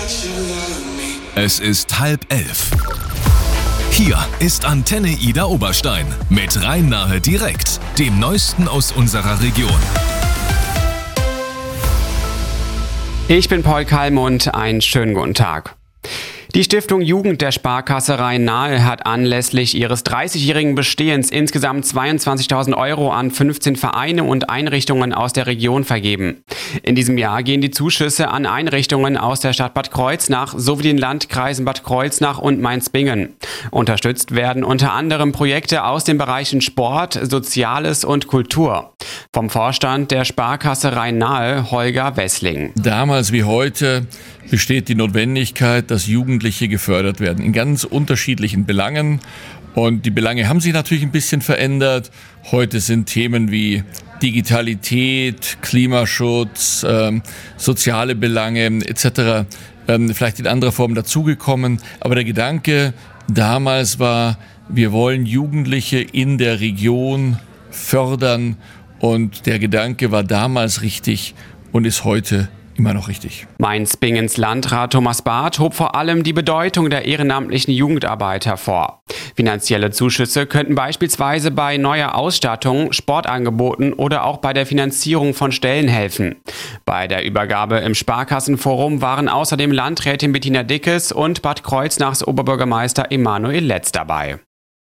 Es ist 10:30. Hier ist Antenne Ida Oberstein mit Rhein-Nahe direkt, dem Neuesten aus unserer Region. Ich bin Paul Kallmund, einen schönen guten Tag. Die Stiftung Jugend der Sparkasse Rhein-Nahe hat anlässlich ihres 30-jährigen Bestehens insgesamt 22.000 Euro an 15 Vereine und Einrichtungen aus der Region vergeben. In diesem Jahr gehen die Zuschüsse an Einrichtungen aus der Stadt Bad Kreuznach sowie den Landkreisen Bad Kreuznach und Mainz-Bingen. Unterstützt werden unter anderem Projekte aus den Bereichen Sport, Soziales und Kultur. Vom Vorstand der Sparkasse Rhein-Nahe, Holger Wessling. Damals wie heute besteht die Notwendigkeit, dass Jugendliche gefördert werden in ganz unterschiedlichen Belangen. Und die Belange haben sich natürlich ein bisschen verändert. Heute sind Themen wie Digitalität, Klimaschutz, soziale Belange etc. Vielleicht in anderer Form dazugekommen. Aber der Gedanke damals war, wir wollen Jugendliche in der Region fördern. Und der Gedanke war damals richtig und ist heute immer noch richtig. Mainz-Bingens Landrat Thomas Barth hob vor allem die Bedeutung der ehrenamtlichen Jugendarbeit hervor. Finanzielle Zuschüsse könnten beispielsweise bei neuer Ausstattung, Sportangeboten oder auch bei der Finanzierung von Stellen helfen. Bei der Übergabe im Sparkassenforum waren außerdem Landrätin Bettina Dickes und Bad Kreuznachs Oberbürgermeister Emanuel Letz dabei.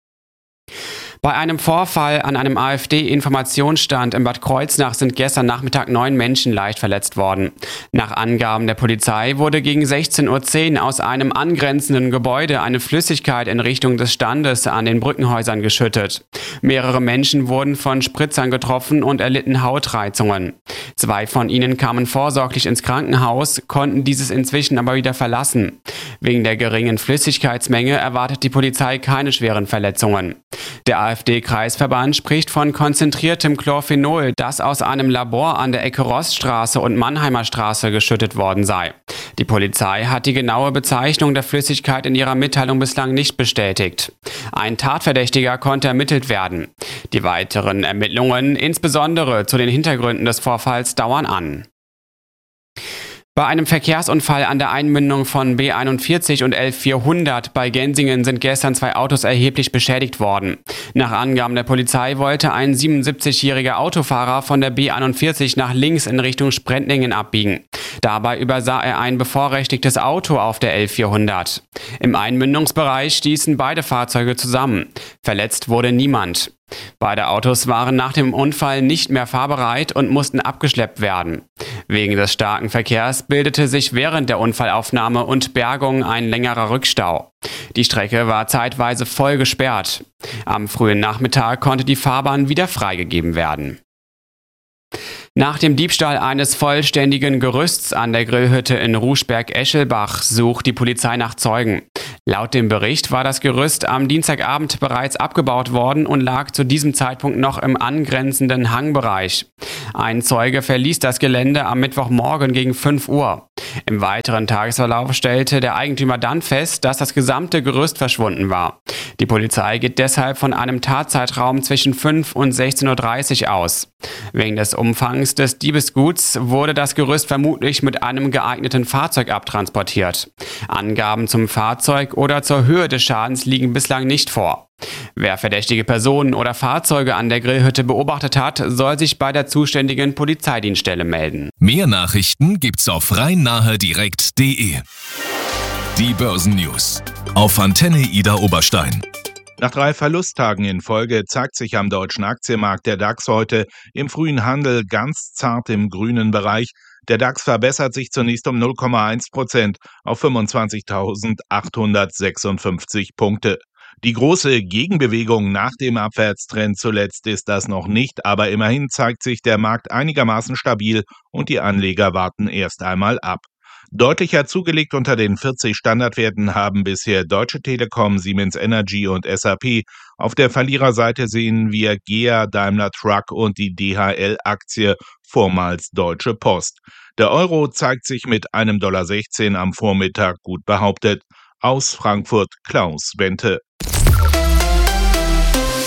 Bei einem Vorfall an einem AfD-Informationsstand in Bad Kreuznach sind gestern Nachmittag 9 Menschen leicht verletzt worden. Nach Angaben der Polizei wurde gegen 16:10 Uhr aus einem angrenzenden Gebäude eine Flüssigkeit in Richtung des Standes an den Brückenhäusern geschüttet. Mehrere Menschen wurden von Spritzern getroffen und erlitten Hautreizungen. 2 von ihnen kamen vorsorglich ins Krankenhaus, konnten dieses inzwischen aber wieder verlassen. Wegen der geringen Flüssigkeitsmenge erwartet die Polizei keine schweren Verletzungen. Der AfD-Kreisverband spricht von konzentriertem Chlorphenol, das aus einem Labor an der Ecke Roststraße und Mannheimer Straße geschüttet worden sei. Die Polizei hat die genaue Bezeichnung der Flüssigkeit in ihrer Mitteilung bislang nicht bestätigt. Ein Tatverdächtiger konnte ermittelt werden. Die weiteren Ermittlungen, insbesondere zu den Hintergründen des Vorfalls, dauern an. Bei einem Verkehrsunfall an der Einmündung von B41 und L400 bei Gensingen sind gestern 2 Autos erheblich beschädigt worden. Nach Angaben der Polizei wollte ein 77-jähriger Autofahrer von der B41 nach links in Richtung Sprendlingen abbiegen. Dabei übersah er ein bevorrechtigtes Auto auf der L400. Im Einmündungsbereich stießen beide Fahrzeuge zusammen. Verletzt wurde niemand. Beide Autos waren nach dem Unfall nicht mehr fahrbereit und mussten abgeschleppt werden. Wegen des starken Verkehrs bildete sich während der Unfallaufnahme und Bergung ein längerer Rückstau. Die Strecke war zeitweise voll gesperrt. Am frühen Nachmittag konnte die Fahrbahn wieder freigegeben werden. Nach dem Diebstahl eines vollständigen Gerüsts an der Grillhütte in Ruschberg-Eschelbach sucht die Polizei nach Zeugen. Laut dem Bericht war das Gerüst am Dienstagabend bereits abgebaut worden und lag zu diesem Zeitpunkt noch im angrenzenden Hangbereich. Ein Zeuge verließ das Gelände am Mittwochmorgen gegen 5 Uhr. Im weiteren Tagesverlauf stellte der Eigentümer dann fest, dass das gesamte Gerüst verschwunden war. Die Polizei geht deshalb von einem Tatzeitraum zwischen 5 und 16:30 Uhr aus. Wegen des Umfangs des Diebesguts wurde das Gerüst vermutlich mit einem geeigneten Fahrzeug abtransportiert. Angaben zum Fahrzeug oder zur Höhe des Schadens liegen bislang nicht vor. Wer verdächtige Personen oder Fahrzeuge an der Grillhütte beobachtet hat, soll sich bei der zuständigen Polizeidienststelle melden. Mehr Nachrichten gibt's auf rhein-nahe-direkt.de. Die Börsennews auf Antenne Ida Oberstein. Nach 3 Verlusttagen in Folge zeigt sich am deutschen Aktienmarkt der DAX heute im frühen Handel ganz zart im grünen Bereich. Der DAX verbessert sich zunächst um 0,1% auf 25.856 Punkte. Die große Gegenbewegung nach dem Abwärtstrend zuletzt ist das noch nicht, aber immerhin zeigt sich der Markt einigermaßen stabil und die Anleger warten erst einmal ab. Deutlicher zugelegt unter den 40 Standardwerten haben bisher Deutsche Telekom, Siemens Energy und SAP. Auf der Verliererseite sehen wir GEA, Daimler Truck und die DHL-Aktie, vormals Deutsche Post. Der Euro zeigt sich mit $1,16 am Vormittag gut behauptet. Aus Frankfurt Klaus Wente.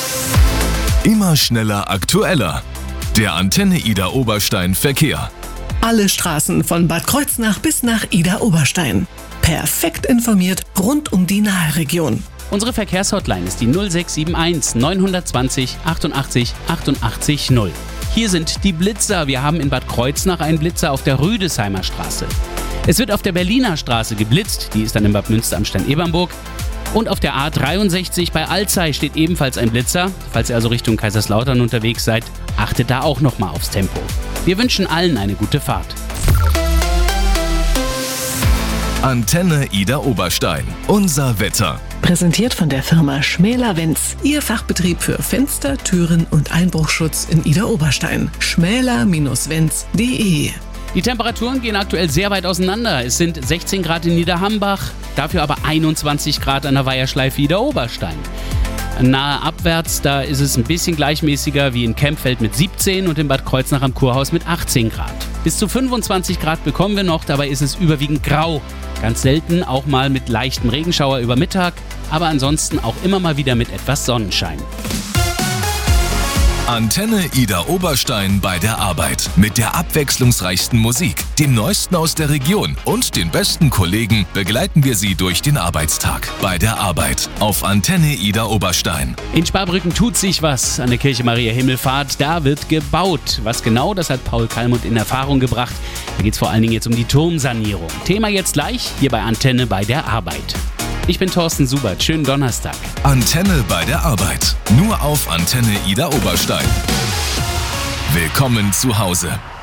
Immer schneller, aktueller. Der Antenne Ida Oberstein Verkehr. Alle Straßen von Bad Kreuznach bis nach Idar-Oberstein. Perfekt informiert rund um die Nahe-Region. Unsere Verkehrshotline ist die 0671 920 88 88 0. Hier sind die Blitzer. Wir haben in Bad Kreuznach einen Blitzer auf der Rüdesheimer Straße. Es wird auf der Berliner Straße geblitzt, die ist dann in Bad Münster am Stein-Ebernburg. Und auf der A63 bei Alzey steht ebenfalls ein Blitzer. Falls ihr also Richtung Kaiserslautern unterwegs seid, achtet da auch nochmal aufs Tempo. Wir wünschen allen eine gute Fahrt. Antenne Idar-Oberstein. Unser Wetter. Präsentiert von der Firma Schmäler-Wenz. Ihr Fachbetrieb für Fenster, Türen und Einbruchschutz in Idar-Oberstein. schmäler-wenz.de. Die Temperaturen gehen aktuell sehr weit auseinander. Es sind 16 Grad in Niederhambach, dafür aber 21 Grad an der Weiherschleife Idar-Oberstein. Nahe abwärts, da ist es ein bisschen gleichmäßiger wie in Kempfeld mit 17 und in Bad Kreuznach am Kurhaus mit 18 Grad. Bis zu 25 Grad bekommen wir noch, dabei ist es überwiegend grau. Ganz selten auch mal mit leichtem Regenschauer über Mittag, aber ansonsten auch immer mal wieder mit etwas Sonnenschein. Antenne Idar-Oberstein bei der Arbeit. Mit der abwechslungsreichsten Musik, dem Neuesten aus der Region und den besten Kollegen begleiten wir Sie durch den Arbeitstag. Bei der Arbeit auf Antenne Idar-Oberstein. In Sparbrücken tut sich was an der Kirche Maria Himmelfahrt. Da wird gebaut. Was genau, das hat Paul Kallmund in Erfahrung gebracht. Da geht es vor allen Dingen jetzt um die Turmsanierung. Thema jetzt gleich hier bei Antenne bei der Arbeit. Ich bin Thorsten Subert. Schönen Donnerstag. Antenne bei der Arbeit. Nur auf Antenne Idar-Oberstein. Willkommen zu Hause.